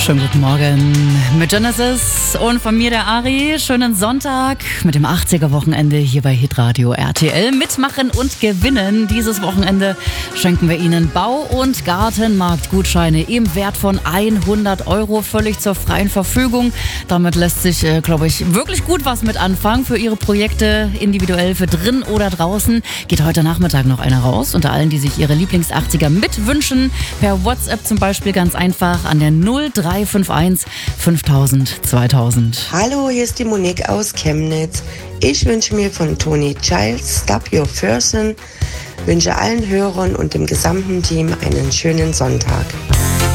Schönen guten Morgen mit Genesis und von mir der Ari. Schönen Sonntag mit dem 80er-Wochenende hier bei Hitradio RTL. Mitmachen und gewinnen. Dieses Wochenende schenken wir Ihnen Bau- und Gartenmarktgutscheine im Wert von 100 Euro völlig zur freien Verfügung. Damit lässt sich, glaube ich, wirklich gut was mit anfangen für Ihre Projekte, individuell für drin oder draußen. Geht heute Nachmittag noch einer raus. Unter allen, die sich ihre Lieblings-80er mitwünschen. Per WhatsApp zum Beispiel ganz einfach an der 0351 5000 2000. Hallo, hier ist die Monique aus Chemnitz. Ich wünsche mir von Tony Giles Stop Your Person, wünsche allen Hörern und dem gesamten Team einen schönen Sonntag.